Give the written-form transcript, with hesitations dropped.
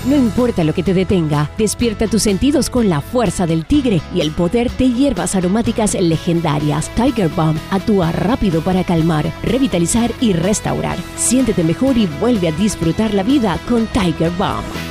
No importa lo que te detenga, despierta tus sentidos con la fuerza del tigre y el poder de hierbas aromáticas legendarias. Tiger Balm actúa rápido para calmar, revitalizar y restaurar. Siéntete mejor y vuelve a disfrutar la vida con Tiger Balm.